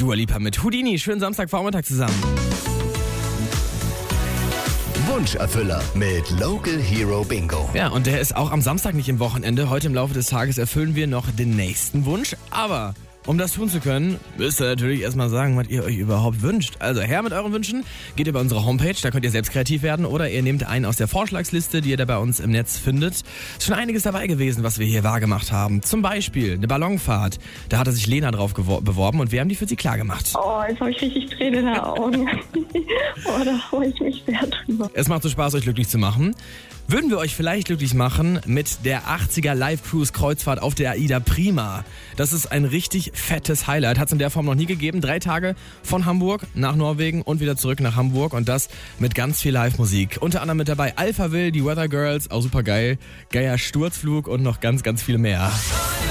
Dua Lipa mit Houdini. Schönen Samstagvormittag zusammen. Wunscherfüller mit Local Hero Bingo. Ja, und der ist auch am Samstag nicht im Wochenende. Heute im Laufe des Tages erfüllen wir noch den nächsten Wunsch. Aber um das tun zu können, müsst ihr natürlich erstmal sagen, was ihr euch überhaupt wünscht. Also her mit euren Wünschen, geht über unsere Homepage, da könnt ihr selbst kreativ werden oder ihr nehmt einen aus der Vorschlagsliste, die ihr da bei uns im Netz findet. Ist schon einiges dabei gewesen, was wir hier wahrgemacht haben. Zum Beispiel eine Ballonfahrt. Da hatte sich Lena drauf beworben und wir haben die für sie klar gemacht. Oh, jetzt habe ich richtig Tränen in den Augen. Oh, da freue ich mich sehr drüber. Es macht so Spaß, euch glücklich zu machen. Würden wir euch vielleicht glücklich machen mit der 80er Live-Cruise-Kreuzfahrt auf der AIDA Prima. Das ist ein richtig fettes Highlight. Hat es in der Form noch nie gegeben. 3 Tage von Hamburg nach Norwegen und wieder zurück nach Hamburg. Und das mit ganz viel Live-Musik. Unter anderem mit dabei Alphaville, die Weather Girls, auch super geil. Geier Sturzflug und noch ganz, ganz viel mehr.